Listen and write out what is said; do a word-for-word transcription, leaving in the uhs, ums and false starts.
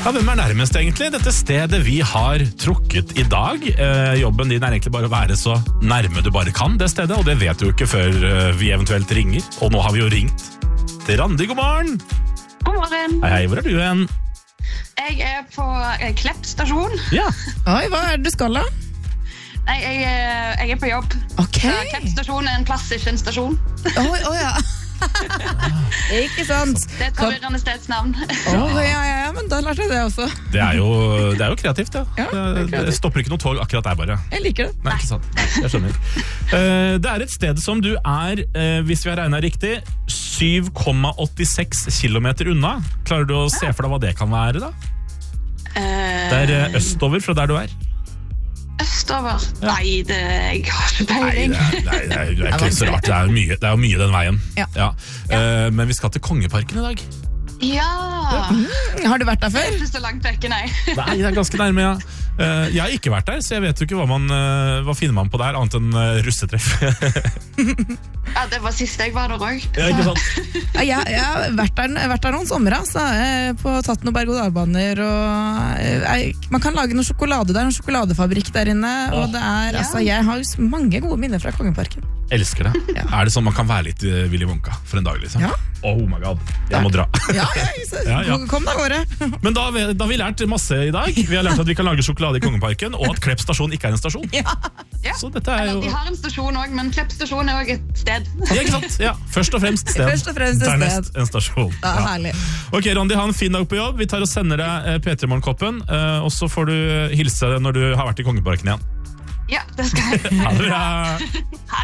Ja, hvem er nærmest egentlig? Dette stedet vi har trukket i dag. Eh, jobben din er egentlig bare å være så nærme du bare kan det stedet, og det vet du jo ikke før eh, vi eventuelt ringer. Og nå har vi jo ringt til Randi. God morgen! God morgen! Hei, hei, hvor er du igjen? Jeg er på eh, Klepp stasjon. Ja. Oi, hva er det du skal da? Nei, jeg, eh, jeg er på jobb. Ok. Så Klepp stasjon er en plass, ikke en stasjon. Oi, oi, ja. Ikke sant? Det er et forvirrende stedsnavn. Åh, ja, ja, ja, men da lærte jeg det også. Det er jo, det er jo kreativt, ja. Ja, det er det, kreativt. det stopper ikke noe tog akkurat der bare. Jeg liker det. Nei, ikke sant. Nei, jeg skjønner. Eh, det er et sted som du er, eh, hvis vi har regnet riktig, syv komma åttiseks kilometer unna. Klarer du å se for deg hva det kan være da? Eh, Det er eh, østover fra der du er. Østover. Ja. Nei, det, jeg har ikke Nei, peiling. det er, nei, det er, det er ikke så rart. Det er jo mye, det er jo mye den veien. Ja. Eh, men vi skal til Kongeparken i dag. Ja! Mm, har du vært der Det er før? ikke så langt vekke, nei. Nei, det er ganske nærme, ja. Eh, jeg har ikke vært der, så jeg vet jo ikke hva, man, eh, hva finner man på der, annet enn uh, russetreff. Ja, det var sist jeg var der også. Ja, ikke sant? Ja, jeg, jeg har vært der, vært der noen sommer, altså. Jeg på tatt noen berg-og-dal-baner, og jeg, man kan lage noe sjokolade der, en sjokoladefabrikk der inne, og det er, Ja. altså, jeg har jo mange gode minner fra Kongeparken. Elsker det. Ja. Er det sånn man kan være litt uh, Willy Wonka for en dag, liksom? Ja. Oh my god, jeg må dra. Ja, ja, så, Ja, ja. kom deg av gårde. Men da, har vi- da har vi lært masse i dag. Vi har lært at vi kan lage sjokolade i Kongeparken, og at Klepp stasjon ikke er en stasjon. Ja. Ja. Så dette er Eller, jo... de har en stasjon også, men Klepp stasjon er også et sted. Ja, ikke sant? Ja, først og fremst sted. Først og fremst et sted. Dernest en stasjon. Ja, Ja. herlig. Ok, Randi, ha en fin dag på jobb. Vi tar og sender deg eh, P tre Morgenkoppen, eh, og så får du hilse når du har vært i Kongeparken igjen. Ja, det skal jeg. Ha det bra!